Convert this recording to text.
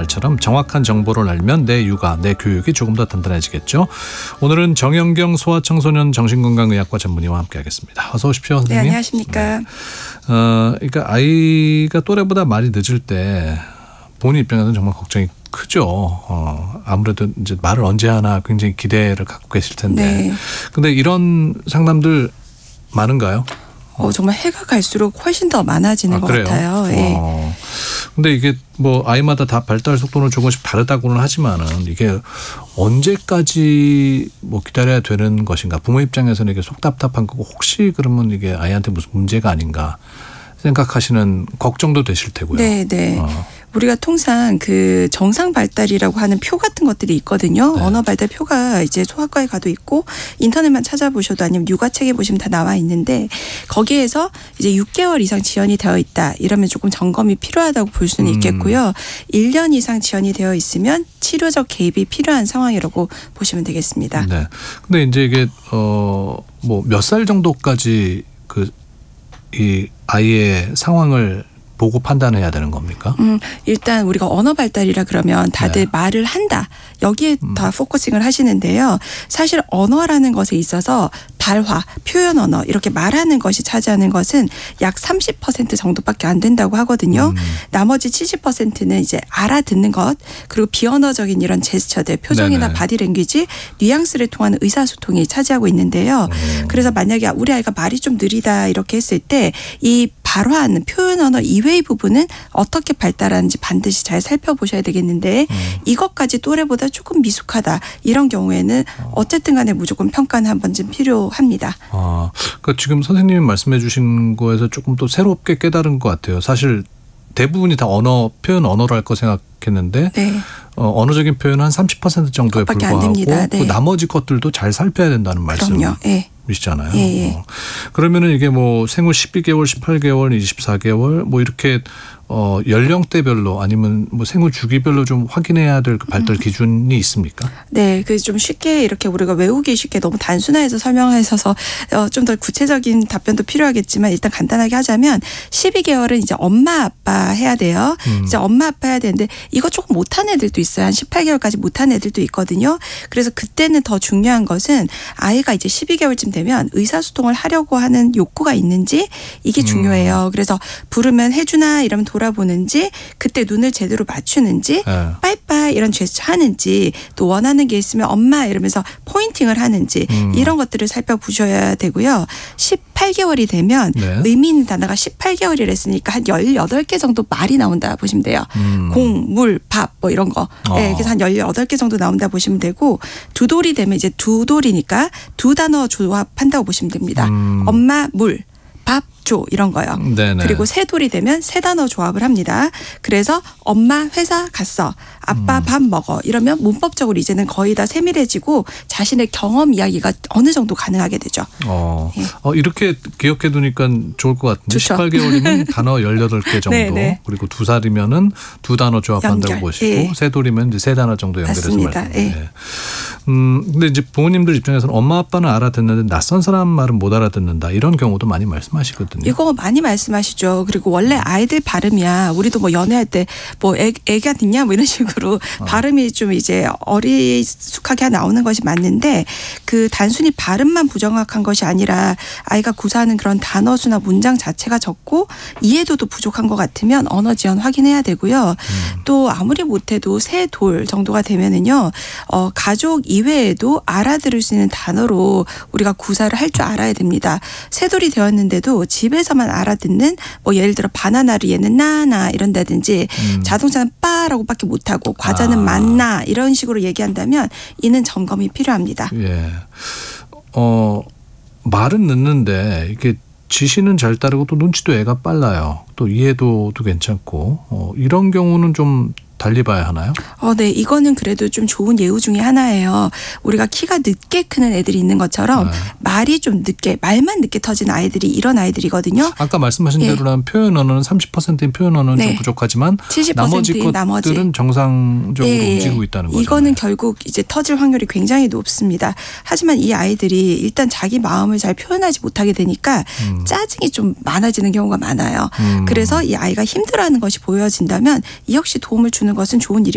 말처럼 정확한 정보를 알면 내 육아, 내 교육이 조금 더 단단해지겠죠. 오늘은 정영경 소아청소년 정신건강의학과 전문의와 함께하겠습니다. 어서 오십시오, 선생님. 네, 안녕하십니까. 네. 그러니까 아이가 또래보다 말이 늦을 때 본인 입장에서는 정말 걱정이 크죠. 아무래도 이제 말을 언제 하나 굉장히 기대를 갖고 계실 텐데. 네. 근데 이런 상담들 많은가요? 정말 해가 갈수록 훨씬 더 많아지는 것 그래요? 같아요. 예. 근데 이게 뭐 아이마다 다 발달 속도는 조금씩 다르다고는 하지만은 이게 언제까지 뭐 기다려야 되는 것인가? 부모 입장에서는 이게 속 답답한 거고 혹시 그러면 이게 아이한테 무슨 문제가 아닌가 생각하시는 걱정도 되실 테고요. 네, 네. 우리가 통상 그 정상 발달이라고 하는 표 같은 것들이 있거든요. 네. 언어 발달 표가 이제 소아과에 가도 있고 인터넷만 찾아보셔도 아니면 육아책에 보시면 다 나와 있는데 거기에서 이제 6개월 이상 지연이 되어 있다. 이러면 조금 점검이 필요하다고 볼 수는 있겠고요. 1년 이상 지연이 되어 있으면 치료적 개입이 필요한 상황이라고 보시면 되겠습니다. 네. 근데 이제 이게 뭐 몇 살 정도까지 이 아이의 상황을 보고 판단해야 되는 겁니까? 일단 우리가 언어 발달이라 그러면 다들 네. 말을 한다. 여기에 다 포커싱을 하시는데요. 사실 언어라는 것에 있어서 발화, 표현 언어 이렇게 말하는 것이 차지하는 것은 약 30% 정도밖에 안 된다고 하거든요. 나머지 70%는 이제 알아듣는 것 그리고 비언어적인 이런 제스처들, 표정이나 네네. 바디랭귀지, 뉘앙스를 통한 의사소통이 차지하고 있는데요. 그래서 만약에 우리 아이가 말이 좀 느리다 이렇게 했을 때 이 발화하는 표현 언어 이외의 부분은 어떻게 발달하는지 반드시 잘 살펴보셔야 되겠는데 이것까지 또래보다 조금 미숙하다 이런 경우에는 어쨌든 간에 무조건 평가는 한 번쯤 필요합니다. 그러니까 지금 선생님이 말씀해 주신 거에서 조금 또 새롭게 깨달은 것 같아요. 사실 대부분이 다 표현 언어로 할 거 생각했는데 네. 언어적인 표현은 한 30% 정도에 그것밖에 안 불과하고 됩니다. 네. 그 나머지 것들도 잘 살펴야 된다는 그럼요. 예. 말씀이시잖아요. 예. 그러면은 이게 뭐 생후 12개월, 18개월, 24개월 뭐 이렇게 연령대별로 아니면 뭐 생후 주기별로 좀 확인해야 될 그 발달 기준이 있습니까? 네, 그 좀 쉽게 이렇게 우리가 외우기 쉽게 너무 단순화해서 설명하셔서 좀 더 구체적인 답변도 필요하겠지만 일단 간단하게 하자면 12개월은 이제 엄마 아빠 해야 돼요. 이제 엄마 아빠 해야 되는데 이거 조금 못한 애들도 있어요. 한 18개월까지 못한 애들도 있거든요. 그래서 그때는 더 중요한 것은 아이가 이제 12개월쯤 되면 의사소통을 하려고 하는 욕구가 있는지 이게 중요해요. 그래서 부르면 해주나 이러면 돌아보는지 그때 눈을 제대로 맞추는지 빠이빠이 이런 제스처 하는지 또 원하는 게 있으면 엄마 이러면서 포인팅을 하는지 이런 것들을 살펴보셔야 되고요. 18개월이 되면 네. 의미 있는 단어가 18개월이라 했으니까 한 18개 정도 말이 나온다 보시면 돼요. 공, 물, 밥 뭐 이런 거. 네, 그래서 한 18개 정도 나온다 보시면 되고 두 돌이 되면 이제 두 돌이니까 두 단어 조합한다고 보시면 됩니다. 엄마, 물, 밥, 조 이런 거요. 네네. 그리고 세 돌이 되면 세 단어 조합을 합니다. 그래서 엄마 회사 갔어. 아빠 밥 먹어. 이러면 문법적으로 이제는 거의 다 세밀해지고 자신의 경험 이야기가 어느 정도 가능하게 되죠. 이렇게 기억해 두니까 좋을 것 같은데 좋죠. 18개월이면 단어 18개 정도 네네. 그리고 2살이면은 두 단어 조합한다고 연결. 보시고 예. 세 돌이면 이제 세 단어 정도 연결해서 맞습니다. 말씀하세요. 예. 근데 이제 부모님들 입장에서는 엄마 아빠는 알아듣는데 낯선 사람 말은 못 알아듣는다 이런 경우도 많이 말씀하시거든요. 이거 많이 말씀하시죠. 그리고 원래 아이들 발음이야. 우리도 뭐 연애할 때 뭐 애가 듣냐 뭐 이런 식으로 발음이 좀 이제 어리숙하게 나오는 것이 맞는데 그 단순히 발음만 부정확한 것이 아니라 아이가 구사하는 그런 단어 수나 문장 자체가 적고 이해도도 부족한 것 같으면 언어 지원 확인해야 되고요. 또 아무리 못해도 세 돌 정도가 되면은요. 가족 이외에도 알아들을 수 있는 단어로 우리가 구사를 할 줄 알아야 됩니다. 세 돌이 되었는데도 집에서만 알아듣는 뭐 예를 들어 바나나를 얘는 나나 이런다든지 자동차는 빠라고밖에 못하고 과자는 만나 이런 식으로 얘기한다면 이는 점검이 필요합니다. 예. 말은 늦는데 이게 지시는 잘 따르고 또 눈치도 애가 빨라요. 또 이해도도 괜찮고 이런 경우는 좀 달리 봐야 하나요? 네. 이거는 그래도 좀 좋은 예우 중에 하나예요. 우리가 키가 늦게 크는 애들이 있는 것처럼 말이 좀 늦게, 말만 늦게 터지는 아이들이 이런 아이들이거든요. 아까 말씀하신 대로라면 표현 언어는 30%인 표현 언어는 좀 부족하지만 70%인 것들은 정상적으로 움직이고 있다는 거죠. 이거는 결국 이제 터질 확률이 굉장히 높습니다. 하지만 이 아이들이 일단 자기 마음을 잘 표현하지 못하게 되니까 짜증이 좀 많아지는 경우가 많아요. 그래서 이 아이가 힘들어하는 것이 보여진다면 이 역시 도움을 주는 것은 좋은 일이